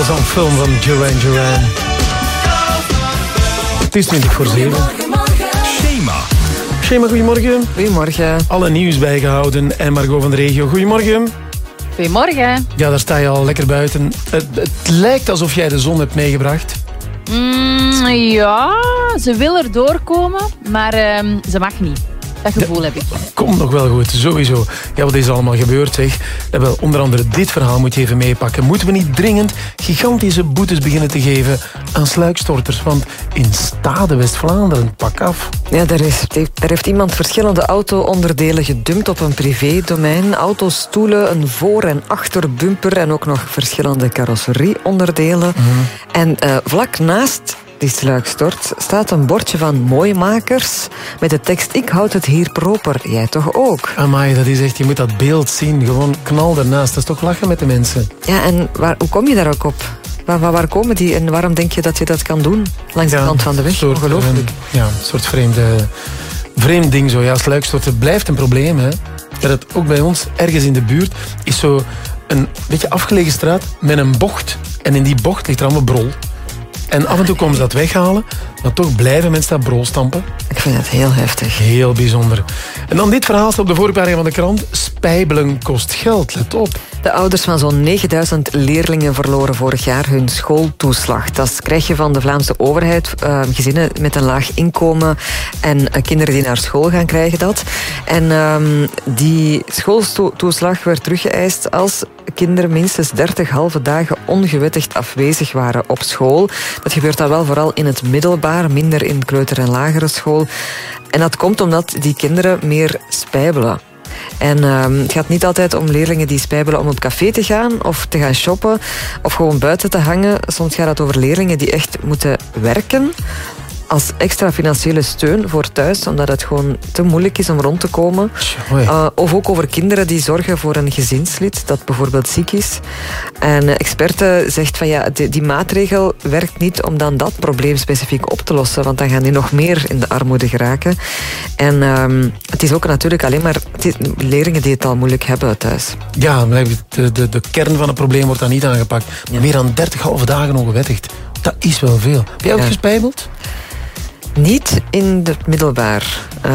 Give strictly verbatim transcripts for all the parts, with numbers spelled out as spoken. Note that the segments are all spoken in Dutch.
was al een film van Duran Duran. Het is twintig voor zeven. Shema. Shema, goedemorgen. Goedemorgen. Alle nieuws bijgehouden. En Margot van de regio, goedemorgen. Goedemorgen. Ja, daar sta je al lekker buiten. Het, het lijkt alsof jij de zon hebt meegebracht. Mm, ja, ze wil er doorkomen, maar um, ze mag niet. Dat gevoel heb ik. Komt nog wel goed, sowieso. Ja, wat is er allemaal gebeurd, zeg? Ja, wel, onder andere dit verhaal moet je even meepakken. Moeten we niet dringend gigantische boetes beginnen te geven aan sluikstorters? Want in Stade, West-Vlaanderen, pak af. Ja, daar, is, daar heeft iemand verschillende auto-onderdelen gedumpt op een privédomein. Auto's, stoelen, een voor- en achterbumper en ook nog verschillende carrosserieonderdelen. Mm-hmm. En uh, vlak naast die sluikstort staat een bordje van Mooimakers met de tekst: ik houd het hier proper, jij toch ook? Amai, dat is echt, je moet dat beeld zien. Gewoon knal ernaast. Dat is toch lachen met de mensen. Ja, en waar, hoe kom je daar ook op? Waar, waar, waar komen die en waarom denk je dat je dat kan doen? Langs de ja, kant van de weg, soort, ongelooflijk. Ja, een soort vreemde, vreemd ding zo. Ja, sluikstorten blijft een probleem, hè. Dat het ook bij ons, ergens in de buurt, is zo een beetje afgelegen straat met een bocht. En in die bocht ligt er allemaal brol. En af en toe komen ze dat weghalen, maar toch blijven mensen dat brol stampen. Ik vind het heel heftig. Heel bijzonder. En dan dit verhaal staat op de voorpagina van de krant. Spijbelen kost geld, let op. De ouders van zo'n negenduizend leerlingen verloren vorig jaar hun schooltoeslag. Dat krijg je van de Vlaamse overheid. Uh, gezinnen met een laag inkomen en uh, kinderen die naar school gaan krijgen dat. En uh, die schooltoeslag werd teruggeëist als kinderen minstens dertig halve dagen ongewettigd afwezig waren op school. Dat gebeurt dan wel vooral in het middelbaar, minder in kleuter- en lagere school. En dat komt omdat die kinderen meer spijbelen. En uh, het gaat niet altijd om leerlingen die spijbelen om op café te gaan of te gaan shoppen of gewoon buiten te hangen. Soms gaat het over leerlingen die echt moeten werken als extra financiële steun voor thuis, omdat het gewoon te moeilijk is om rond te komen. Uh, of ook over kinderen die zorgen voor een gezinslid dat bijvoorbeeld ziek is. En uh, experten zegt van ja, die, die maatregel werkt niet om dan dat probleem specifiek op te lossen, want dan gaan die nog meer in de armoede geraken. En uh, het is ook natuurlijk alleen maar leerlingen die het al moeilijk hebben thuis. Ja, de, de, de kern van het probleem wordt dan niet aangepakt. Ja. Meer dan dertig halve dagen ongewettigd. Dat is wel veel. Heb jij ook ja. gespijbeld? Niet in het middelbaar. Uh,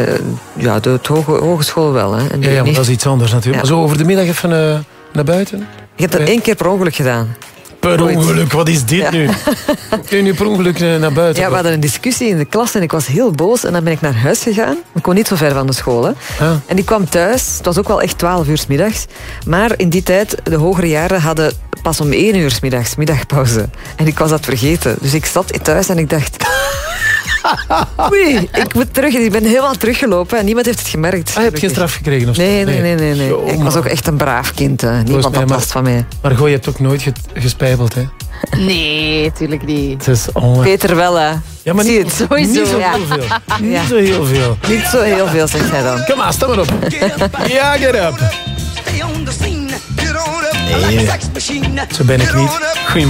ja, de hoge, hogeschool wel. Hè. En ja, ja, maar niet... dat is iets anders natuurlijk. Ja. Maar zo over de middag even uh, naar buiten? Je hebt dat één keer per ongeluk gedaan. Per ongeluk, wat is dit ja. nu? Kun je nu per ongeluk uh, naar buiten? Ja, we hadden een discussie in de klas en ik was heel boos. En dan ben ik naar huis gegaan. Ik woon niet zo ver van de school. Hè. Ah. En ik kwam thuis. Het was ook wel echt twaalf uur 's middags. Maar in die tijd, de hogere jaren hadden pas om één uur 's middags middagpauze. En ik was dat vergeten. Dus ik zat thuis en ik dacht... Oei, ik moet terug. Ik ben helemaal teruggelopen en niemand heeft het gemerkt. Ah, je hebt geen straf gekregen? Of nee, nee, nee. nee, nee. Ik was ook echt een braaf kind. Hè. Niemand had last van mij. Maar goh, je hebt ook nooit gespijbeld, hè? Nee, tuurlijk niet. Het is onwe- Peter wel, hè? Ja, maar zie niet, het sowieso. Niet zo ja. heel veel. Niet ja. zo heel veel. Niet zo heel veel, zegt hij dan. Kom maar, sta maar op. Ja, get up. Nee, zo ben ik niet. Goedemorgen.